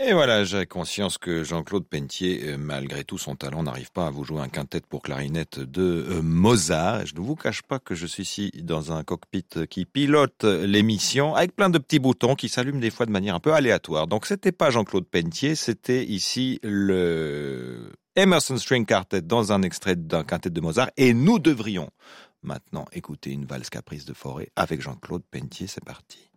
Et voilà, j'ai conscience que Jean-Claude Pentier, malgré tout son talent, n'arrive pas à vous jouer un quintet pour clarinette de Mozart. Je ne vous cache pas que je suis ici dans un cockpit qui pilote l'émission avec plein de petits boutons qui s'allument des fois de manière un peu aléatoire. Donc c'était pas Jean-Claude Pentier, c'était ici le Emerson String Quartet dans un extrait d'un quintet de Mozart. Et nous devrions maintenant écouter une valse caprice de Fauré avec Jean-Claude Pentier. C'est parti.